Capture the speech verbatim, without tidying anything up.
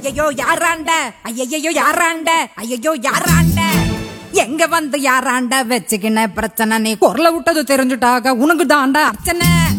ஐயோ யாராண்ட ஐயையோ யாராண்ட ஐயையோ யாராண்ட எங்க வந்து யாராண்ட வச்சுக்கின பிரச்சனை நீ குரல விட்டது தெரிஞ்சுட்டாக உனக்கு தாண்டா அர்ச்சனை